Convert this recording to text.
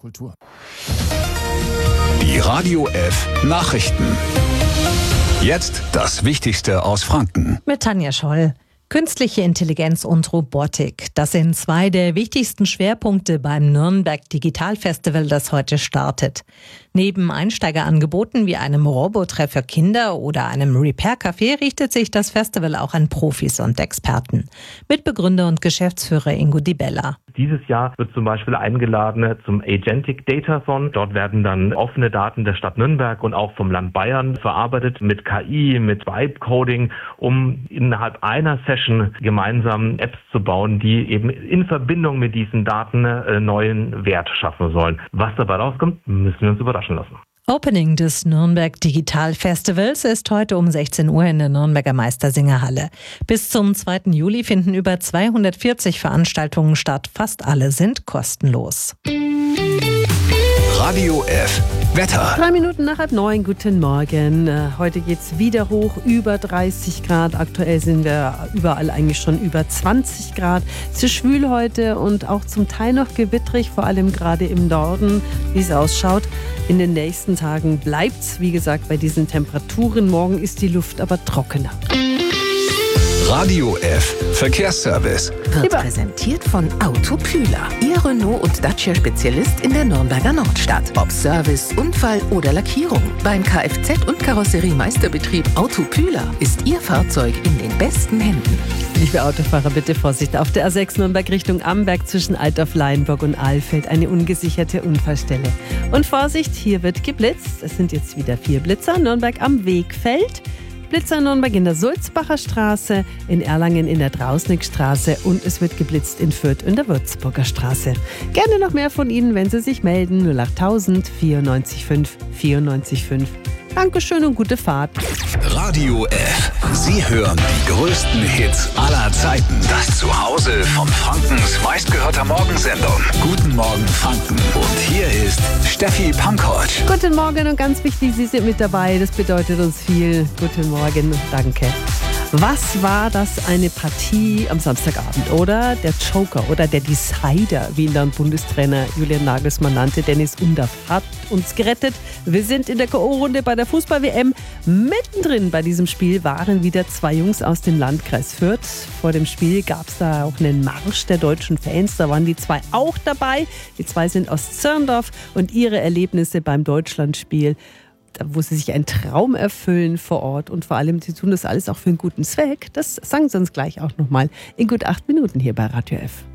Kultur. Die Radio F Nachrichten. Jetzt das Wichtigste aus Franken. Mit Tanja Scholl. Künstliche Intelligenz und Robotik, das sind zwei der wichtigsten Schwerpunkte beim Nürnberg Digital Festival, das heute startet. Neben Einsteigerangeboten wie einem Roboter für Kinder oder einem Repair-Café richtet sich das Festival auch an Profis und Experten. Mitbegründer und Geschäftsführer Ingo Di Bella. Dieses Jahr wird zum Beispiel eingeladen zum Agentic Datathon. Dort werden dann offene Daten der Stadt Nürnberg und auch vom Land Bayern verarbeitet mit KI, mit Vibe-Coding, um innerhalb einer Session gemeinsam Apps zu bauen, die eben in Verbindung mit diesen Daten neuen Wert schaffen sollen. Was dabei rauskommt, müssen wir uns überraschen lassen. Opening des Nürnberg Digital Festivals ist heute um 16 Uhr in der Nürnberger Meistersingerhalle. Bis zum 2. Juli finden über 240 Veranstaltungen statt. Fast alle sind kostenlos. Radio F Wetter. 3 Minuten nach 8:30. Guten Morgen. Heute geht es wieder hoch, über 30 Grad. Aktuell sind wir überall eigentlich schon über 20 Grad. Es ist schwül heute und auch zum Teil noch gewittrig, vor allem gerade im Norden, wie es ausschaut. In den nächsten Tagen bleibt es, wie gesagt, bei diesen Temperaturen. Morgen ist die Luft aber trockener. Radio F Verkehrsservice. Wird präsentiert von Autopüler. Ihr Renault- und Dacia-Spezialist in der Nürnberger Nordstadt. Ob Service, Unfall oder Lackierung. Beim Kfz- und Karosseriemeisterbetrieb Autopüler ist Ihr Fahrzeug in den besten Händen. Liebe Autofahrer, bitte Vorsicht. Auf der A6 Nürnberg Richtung Amberg zwischen Altdorf-Leinburg und Ahlfeld eine ungesicherte Unfallstelle. Und Vorsicht, hier wird geblitzt. Es sind jetzt wieder 4 Blitzer. Nürnberg am Wegfeld. Blitzer in Nürnberg in der Sulzbacher Straße, in Erlangen in der Drausnickstraße und es wird geblitzt in Fürth in der Würzburger Straße. Gerne noch mehr von Ihnen, wenn Sie sich melden. 08000 94 5 94 5. Dankeschön und gute Fahrt. Radio F. Sie hören die größten Hits aller Zeiten. Das Zuhause von Frankens meistgehörter Morgensendung. Guten Morgen Franken. Und hier ist Steffi Pankovic. Guten Morgen und ganz wichtig, Sie sind mit dabei. Das bedeutet uns viel. Guten Morgen und danke. Was war das eine Partie am Samstagabend, oder? Der Joker oder der Decider, wie ihn dann Bundestrainer Julian Nagelsmann nannte. Dennis Undaff hat uns gerettet. Wir sind in der K.O.-Runde bei der Fußball-WM. Mittendrin bei diesem Spiel waren wieder 2 Jungs aus dem Landkreis Fürth. Vor dem Spiel gab es da auch einen Marsch der deutschen Fans. Da waren die 2 auch dabei. Die 2 sind aus Zirndorf und ihre Erlebnisse beim Deutschlandspiel, wo sie sich einen Traum erfüllen vor Ort und vor allem, sie tun das alles auch für einen guten Zweck. Das sagen sie uns gleich auch nochmal in gut 8 Minuten hier bei Radio F.